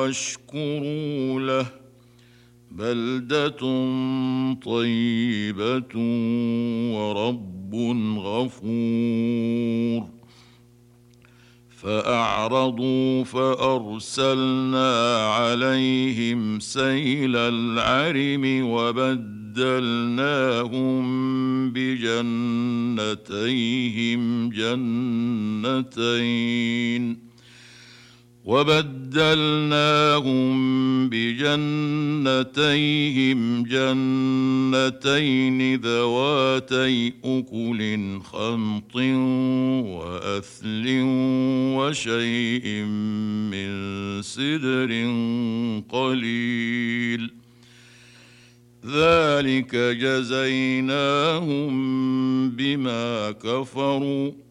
واشكروا له بلدة طيبة ورب غفور. فأعرضوا فأرسلنا عليهم سيل العرم وبدلناهم بجنتين ذواتي أكل خمط وأثل وشيء من سدر قليل ذلك جزيناهم بما كفروا